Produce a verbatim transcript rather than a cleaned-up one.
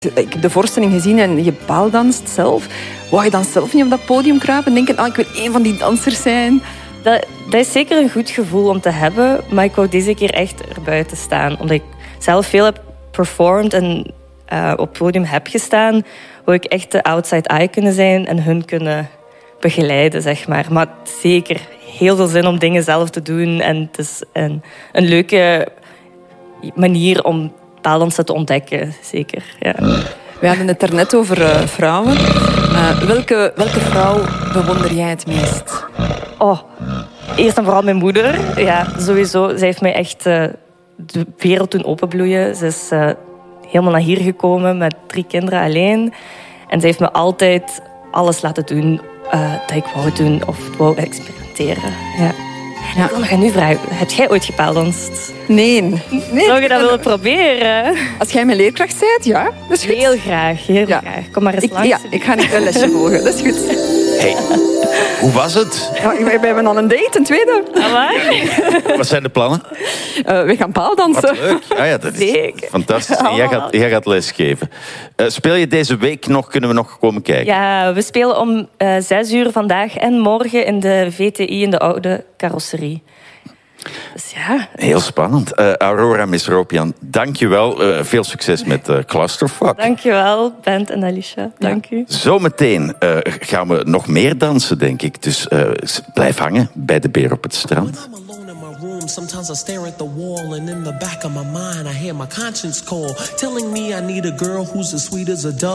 Ik heb de voorstelling gezien en je paaldanst zelf. Wou je dan zelf niet op dat podium kruipen en denken, ah, ik wil één van die dansers zijn? Dat, dat is zeker een goed gevoel om te hebben, maar ik wou deze keer echt erbuiten staan. Omdat ik zelf veel heb performed en uh, op het podium heb gestaan, wou ik echt de outside eye kunnen zijn en hun kunnen begeleiden, zeg maar. Maar zeker heel veel zin om dingen zelf te doen. En het is een, een leuke manier om paaldansen te ontdekken, zeker. Ja. We hadden het er net over uh, vrouwen. Uh, welke, welke vrouw bewonder jij het meest? Oh, eerst en vooral mijn moeder. Ja, sowieso. Zij heeft mij echt uh, de wereld doen openbloeien. Ze is uh, helemaal naar hier gekomen met drie kinderen alleen. En ze heeft me altijd alles laten doen uh, dat ik wou doen of wou experimenteren. Ja. Ja. Ik wil nog aan u vragen, heb jij ooit gepaaldanst? Nee. nee. Zou je dat willen proberen? Als jij mijn leerkracht bent, ja. Dat is goed. Heel graag, heel ja. graag. Kom maar eens ik, langs. Ja, ik ga niet een lesje volgen, dat is goed. Hey, hoe was het? Ja, we hebben al een date, een tweede. Ah, Wat zijn de plannen? Uh, we gaan paaldansen. Wat leuk. Ah ja, dat is Zeker. fantastisch. En jij gaat, jij gaat lesgeven. Uh, speel je deze week nog? Kunnen we nog komen kijken? Ja, we spelen om uh, zes uur vandaag en morgen in de V T I in de oude carrosserie. Dus ja. Heel spannend. Uh, Aurora Misropian, dank je wel. Uh, veel succes met uh, Clusterfuck. Dank je wel, Bent en Alicia. Dank ja. u. Zometeen uh, gaan we nog meer dansen, denk ik. Dus uh, blijf hangen bij de Beer op het Strand. Sometimes I stare at the wall and in the back of my mind I hear my conscience call telling me I need a girl who's as sweet as a dove.